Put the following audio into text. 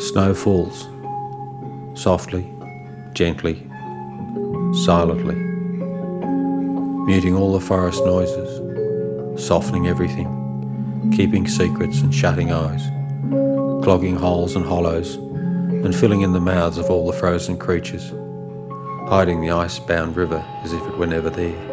Snow falls, softly, gently, silently, muting all the forest noises, softening everything, keeping secrets and shutting eyes, clogging holes and hollows, and filling in the mouths of all the frozen creatures, hiding the ice-bound river as if it were never there.